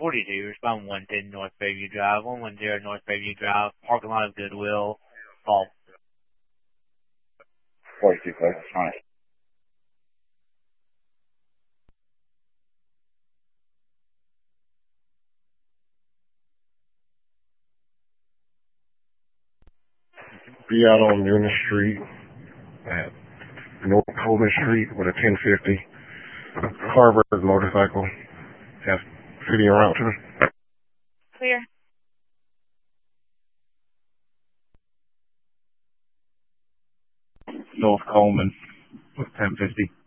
42, respond 110 North Bayview Drive, 110 North Bayview Drive, parking lot of Goodwill, Fall. 42, clear. Alright. Be out on Union Street at North Coleman Street with a 1050 Harvard motorcycle. Have city and route to. Clear. North Coleman with 1050.